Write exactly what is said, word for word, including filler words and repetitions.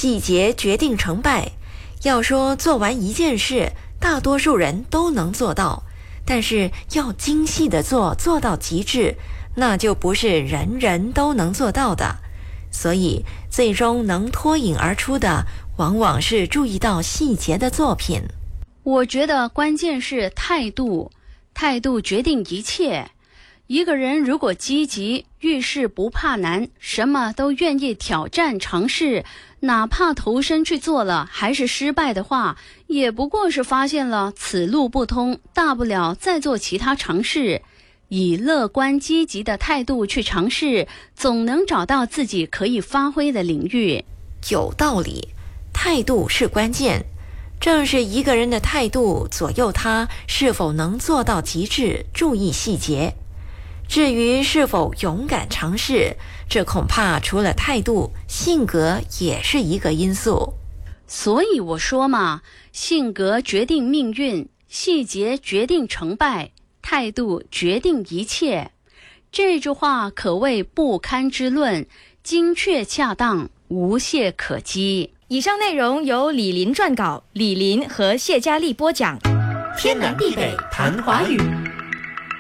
细节决定成败。要说做完一件事，大多数人都能做到，但是要精细的做，做到极致，那就不是人人都能做到的。所以最终能脱颖而出的，往往是注意到细节的作品。 我觉得关键是态度，态度决定一切。一个人如果积极，遇事不怕难，什么都愿意挑战尝试，哪怕投身去做了还是失败的话，也不过是发现了此路不通，大不了再做其他尝试。以乐观积极的态度去尝试，总能找到自己可以发挥的领域。 有道理，态度是关键。正是一个人的态度左右他是否能做到极致，注意细节。至于是否勇敢尝试，这恐怕除了态度，性格也是一个因素。 所以我说嘛，性格决定命运，细节决定成败，态度决定一切。这句话可谓不堪之论，精确恰当，无懈可击。 以上内容由李林撰稿，李林和谢佳丽播讲。 天南地北谈华语。